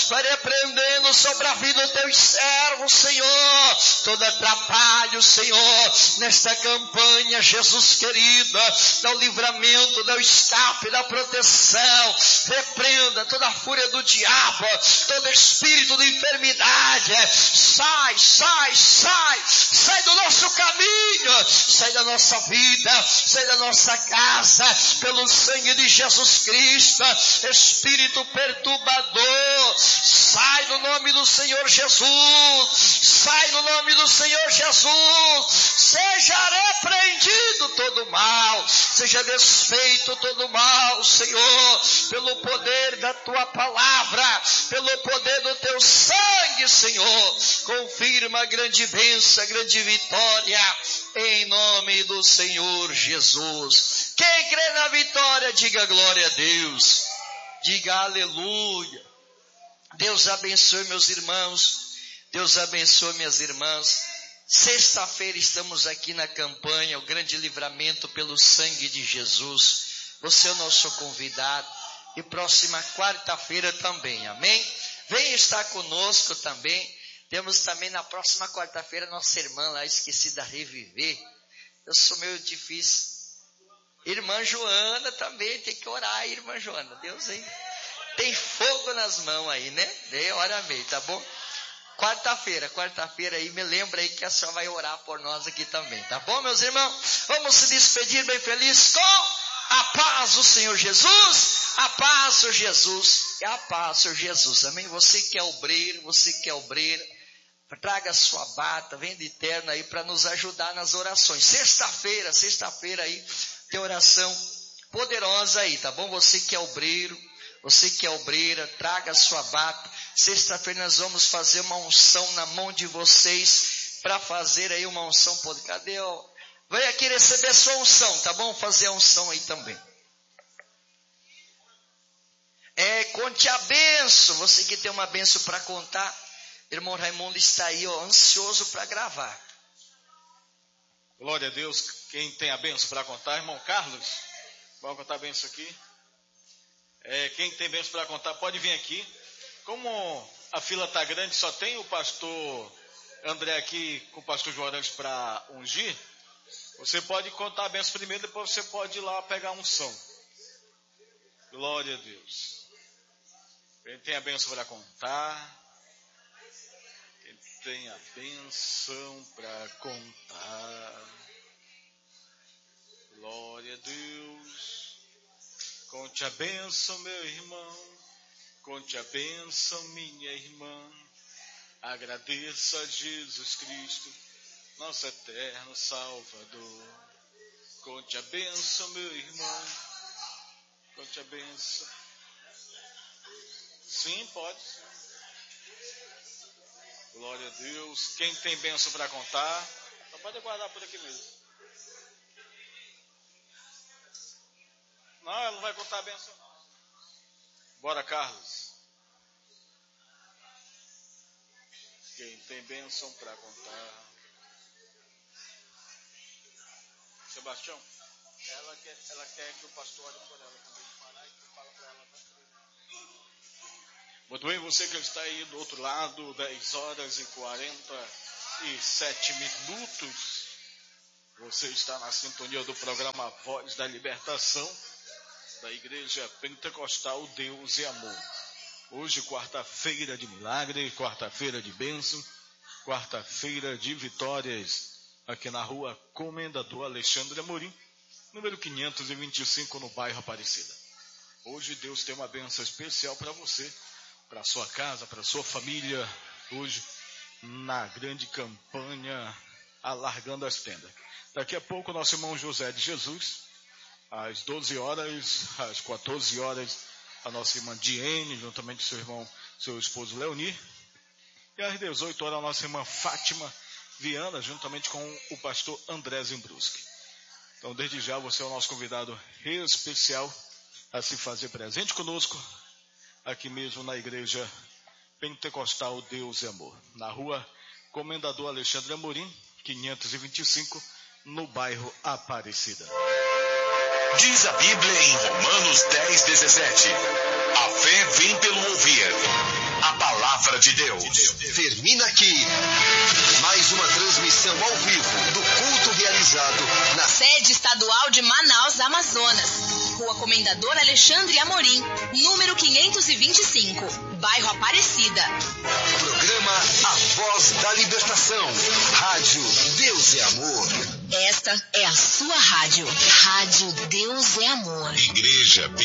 vai repreendendo sobre a vida do teu servo, Senhor, todo atrapalho, Senhor, nesta campanha, Jesus querido, dá o livramento, dá o escape, dá a proteção, repreenda toda a fúria do diabo, todo espírito de enfermidade, sai do nosso caminho, sai da nossa vida, sai da nossa casa, pelo sangue de Jesus Cristo, espírito perturbador, sai no nome do Senhor Jesus, sai no nome do Senhor Jesus, seja repreendido todo mal, seja desfeito todo mal, Senhor, pelo poder da tua palavra, pelo poder do teu sangue, Senhor, confirma a grande bênção, a grande vitória, em nome do Senhor Jesus. Quem crê na vitória, diga glória a Deus, diga aleluia. Deus abençoe meus irmãos, Deus abençoe minhas irmãs. Sexta-feira estamos aqui na campanha, o grande livramento pelo sangue de Jesus. Você é o nosso convidado, e próxima quarta-feira também, amém? Venha estar conosco também. Temos também na próxima quarta-feira nossa irmã lá, esquecida, Reviver. Eu sou meio difícil. Irmã Joana também, tem que orar, irmã Joana. Deus aí tem fogo nas mãos aí, né? Ora amém, tá bom? Quarta-feira aí, me lembra aí que a senhora vai orar por nós aqui também, tá bom, meus irmãos? Vamos se despedir bem feliz com a paz do Senhor Jesus, a paz do Senhor Jesus, e a paz do Senhor Jesus, amém? Você que é obreiro, traga a sua bata, vem de terno aí para nos ajudar nas orações. Sexta-feira aí, tem oração poderosa aí, tá bom? Você que é obreiro, você que é obreira, traga a sua bata. Sexta-feira nós vamos fazer uma unção na mão de vocês, para fazer aí uma unção poderosa. Cadê o... Vai aqui receber a sua unção, tá bom? Fazer a unção aí também. Conte a bênção, você que tem uma bênção para contar. Irmão Raimundo está aí, ansioso para gravar. Glória a Deus. Quem tem a bênção para contar? Irmão Carlos, vamos contar a bênção aqui. Quem tem bênção para contar pode vir aqui. Como a fila está grande, só tem o pastor André aqui com o pastor João Arantes para ungir. Você pode contar a bênção primeiro, depois você pode ir lá pegar a unção. Glória a Deus. Quem tem a bênção para contar? Quem tem a bênção para contar? Glória a Deus. Conte a bênção, meu irmão. Conte a bênção, minha irmã. Agradeça a Jesus Cristo, nosso eterno Salvador. Conte a bênção, meu irmão. Conte a bênção. Sim, pode. Glória a Deus. Quem tem bênção para contar, só pode guardar por aqui mesmo. Não, ela não vai contar a bênção. Bora, Carlos. Quem tem bênção para contar? Sebastião? Ela quer que o pastor ore por ela também. Parar e tu fala para ela. Muito bem, você que está aí do outro lado, 10 horas e 47 minutos. Você está na sintonia do programa Voz da Libertação, da Igreja Pentecostal Deus e Amor. Hoje, quarta-feira de milagre, quarta-feira de bênção, quarta-feira de vitórias, aqui na rua Comendador Alexandre Amorim, número 525, no bairro Aparecida. Hoje Deus tem uma bênção especial para você, para sua casa, para sua família, hoje na grande campanha Alargando as Tendas. Daqui a pouco, nosso irmão José de Jesus, às 12 horas, às 14 horas, a nossa irmã Diene, juntamente com seu esposo Leoni. E às 18 horas, a nossa irmã Fátima Viana, juntamente com o pastor André Zimbruski. Então, desde já, você é o nosso convidado especial a se fazer presente conosco, aqui mesmo na Igreja Pentecostal Deus e Amor, na rua Comendador Alexandre Amorim, 525, no bairro Aparecida. Diz a Bíblia em Romanos 10:17, a fé vem pelo ouvir a palavra de Deus. Termina aqui mais uma transmissão ao vivo do culto realizado na sede estadual de Manaus, Amazonas. Rua Comendador Alexandre Amorim, número 525, bairro Aparecida. Programa A Voz da Libertação. Rádio Deus é Amor. Esta é a sua rádio. Rádio Deus é Amor. Igreja